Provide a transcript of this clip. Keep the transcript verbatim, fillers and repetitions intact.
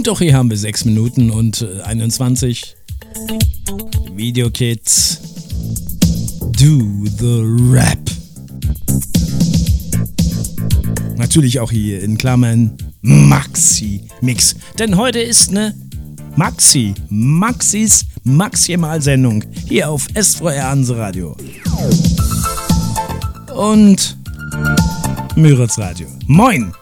Und auch hier haben wir sechs Minuten und einundzwanzig. Video Kids. Do the Rap. Natürlich auch hier in Klammern Maxi Mix. Denn heute ist eine Maxi, Maxis Maximalsendung hier auf S V R Hanse Radio. Und Müritz Radio. Moin!